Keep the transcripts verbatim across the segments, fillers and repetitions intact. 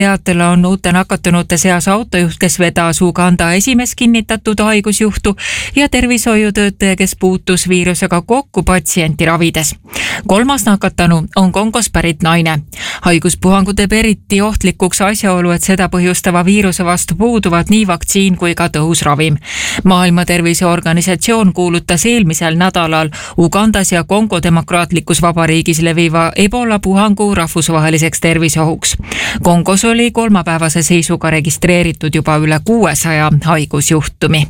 teatel on uute nakatunute seas autojuht, kes vedas Uganda esimest kinnitatud haigusjuhtu ja tervishoiutöötaja, kes puutus viirusega kokku patsienti ravides. Kolmas nakatanu on Kongos pärit naine. Haiguspuhangu teeb eriti ohtlikuks asjaolu, et seda põhjustava viiruse vastu puuduvad nii vaktsiin kui ka tõhus ravim. Maailma Terviseorganisatsioon kuulutas eelmisel nädalal Ugandas ja Kongo demokraatlikus vabariigis leviva Ebola puhangu rahvusvaheliseks terviseohuks. Kongos oli kolmapäevase seisuga registreeritud juba üle kuuesaja haigusjuhtumi.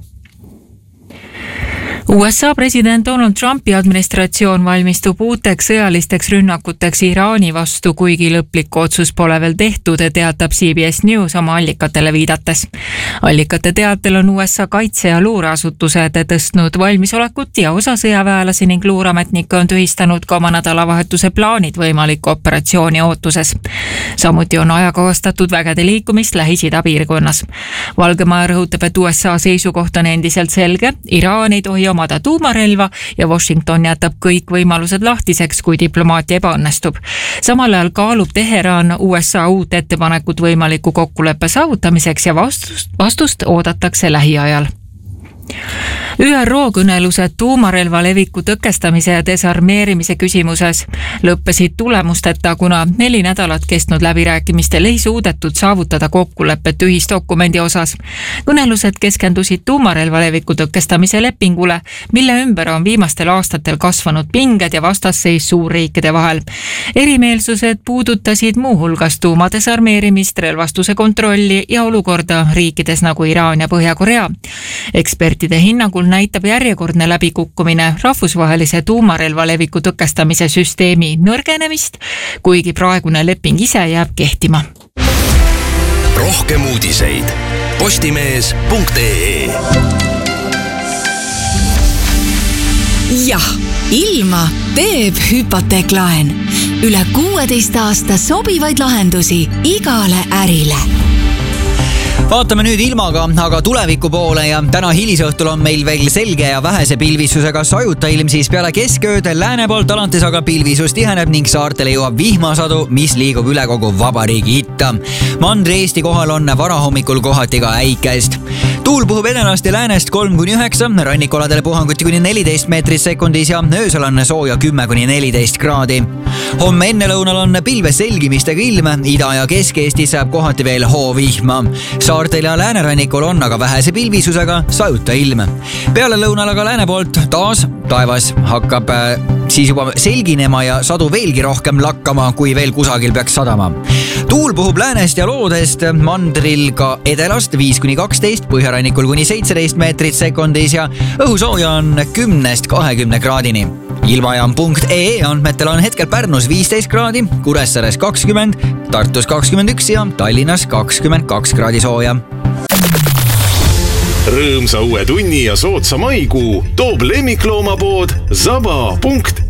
U S A president Donald Trumpi administratsioon valmistub uuteks sõjalisteks rünnakuteks Iraani vastu, kuigi lõplikku otsus pole veel tehtud, teatab C B S News oma allikatele viidates. Allikate teatel on U S A kaitse- ja luureasutused tõstnud valmisolekut ja osa sõjaväelasi ning luurametnikke on tühistanud ka oma nädalavahetuse plaanid võimaliku operatsiooni ootuses. Samuti on ajakohastatud vägede liikumist Lähis-Ida piirkonnas. Valgemaja rõhutab, et U S A seisukoht on endiselt selge, Iraan ei tohi omada tuumarelva ja Washington jätab kõik võimalused lahtiseks, kui diplomaatia ebaõnnestub. Samal ajal kaalub Teheran U S A uut ettepanekut võimaliku kokkuleppe saavutamiseks ja vastust, vastust oodatakse lähiajal. Ü R O kõnelused tuumarelva leviku tõkestamise ja desarmeerimise küsimuses lõppesid tulemusteta, kuna neli nädalat kestnud läbirääkimistel ei suudetud saavutada kokkulepet ühisdokumendi osas. Kõnelused keskendusid tuumarelva leviku tõkestamise lepingule, mille ümber on viimastel aastatel kasvanud pinged ja vastasseis suurriikide vahel. Erimeelsused puudutasid muuhulgas tuuma desarmeerimist, relvastuse kontrolli ja olukorda riikides nagu Iraan ja Põhja-Korea. Ekspertide hinnangul näitab järjekordne läbikukkumine rahvusvahelise tuumarelva leviku tõkestamise süsteemi nõrgenemist, kuigi praegune leping ise jääb kehtima. Rohkem uudiseid postimees punkt ee. Jah, ilma teeb hüpoteeklaen. Üle kuueteist aasta sobivaid lahendusi igale ärile. Vaatame nüüd ilmaga, aga tuleviku poole ja täna hilisõhtul on meil veel selge ja vähese pilvissusega sajuta ilm, siis peale keskööd lääne poolt alates aga pilvisus tiheneb ning saartele jõuab vihmasadu, mis liigub üle kogu vabariigi itta. Mandri Eesti kohal on varahommikul kohati ka äikest. Tuul puhub edelast ja läänest kolm kuni üheksa, rannikualadele puhanguti kuni neliteist meetrit sekundis ja öösel on sooja kümme kuni neliteist kraadi. Homme ennelõunal on pilves selgimistega ilm, Ida- ja Kesk-Eestis saab kohati veel hoovihma. Saartel ja läänerannikul on aga vähese pilvisusega sajuta ilm. Peale lõunal aga lääne poolt taas taevas hakkab siis juba selginema ja sadu veelgi rohkem lakkama, kui veel kusagil peaks sadama. Tuul puhub läänest ja loodest, mandril ka edelast viis kuni kaksteist, põhjarannikul kuni seitseteist meetrit sekundis ja õhusooja on kümnest kahekümne kraadini. Ilmajaam punkt ee andmetel on hetkel Pärnus viisteist kraadi, Kuressaares kakskümmend, Tartus kakskümmend üks ja Tallinnas kakskümmend kaks kraadi sooja. Rõõmsa uue tunni ja sootsa maikuu toob lemmikloomapood zaba punkt